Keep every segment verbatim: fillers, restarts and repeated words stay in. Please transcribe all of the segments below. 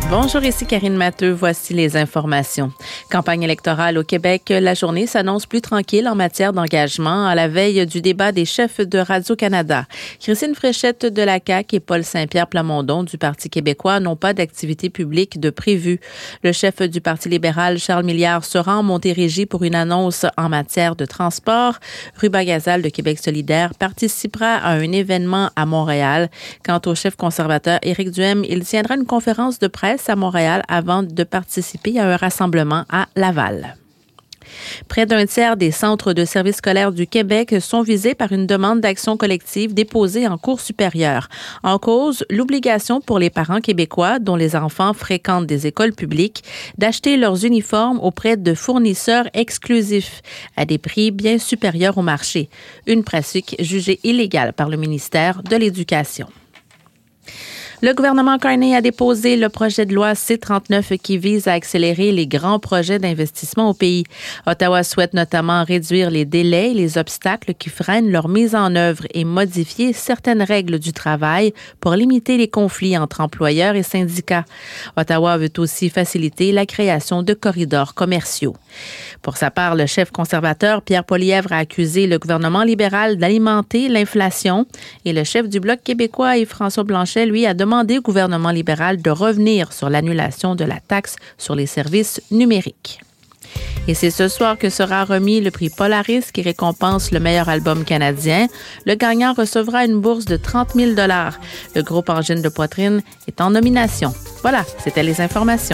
Bonjour, ici Karine Matteux. Voici les informations. Campagne électorale au Québec. La journée s'annonce plus tranquille en matière d'engagement à la veille du débat des chefs de Radio-Canada. Christine Fréchette de la C A Q et Paul Saint-Pierre Plamondon du Parti québécois n'ont pas d'activité publique de prévue. Le chef du Parti libéral, Charles Milliard, se rend en Montérégie pour une annonce en matière de transport. Ruba Gazal de Québec solidaire participera à un événement à Montréal. Quant au chef conservateur Éric Duhem, il tiendra une conférence de presse à Montréal avant de participer à un rassemblement à Laval. Près d'un tiers des centres de services scolaires du Québec sont visés par une demande d'action collective déposée en Cour supérieure. En cause, l'obligation pour les parents québécois dont les enfants fréquentent des écoles publiques d'acheter leurs uniformes auprès de fournisseurs exclusifs à des prix bien supérieurs au marché. Une pratique jugée illégale par le ministère de l'Éducation. Le gouvernement Carney a déposé le projet de loi C trente-neuf qui vise à accélérer les grands projets d'investissement au pays. Ottawa souhaite notamment réduire les délais et les obstacles qui freinent leur mise en œuvre et modifier certaines règles du travail pour limiter les conflits entre employeurs et syndicats. Ottawa veut aussi faciliter la création de corridors commerciaux. Pour sa part, le chef conservateur Pierre Poilievre a accusé le gouvernement libéral d'alimenter l'inflation et le chef du Bloc québécois Yves-François Blanchet, lui, a demandé au gouvernement libéral de revenir sur l'annulation de la taxe sur les services numériques. Et c'est ce soir que sera remis le prix Polaris qui récompense le meilleur album canadien. Le gagnant recevra une bourse de trente mille dollars. Le groupe Angine de poitrine est en nomination. Voilà, c'était les informations.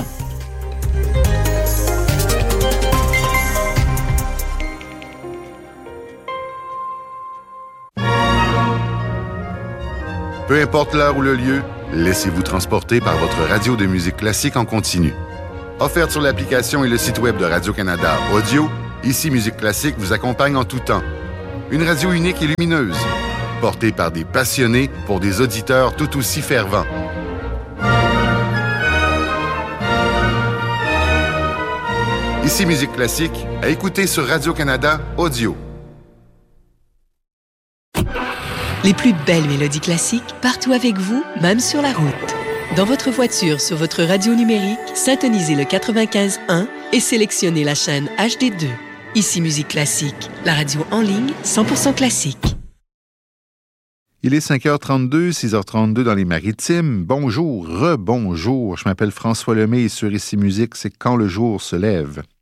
Peu importe l'heure ou le lieu, laissez-vous transporter par votre radio de musique classique en continu. Offerte sur l'application et le site web de Radio-Canada Audio, Ici Musique Classique vous accompagne en tout temps. Une radio unique et lumineuse, portée par des passionnés pour des auditeurs tout aussi fervents. Ici Musique Classique, à écouter sur Radio-Canada Audio. Les plus belles mélodies classiques partout avec vous, même sur la route. Dans votre voiture, sur votre radio numérique, syntonisez le quatre-vingt-quinze un et sélectionnez la chaîne H D deux. Ici Musique Classique, la radio en ligne cent pour cent classique. Il est cinq heures trente-deux, six heures trente-deux dans les Maritimes. Bonjour, rebonjour. Je m'appelle François Lemay et sur Ici Musique, c'est Quand le jour se lève.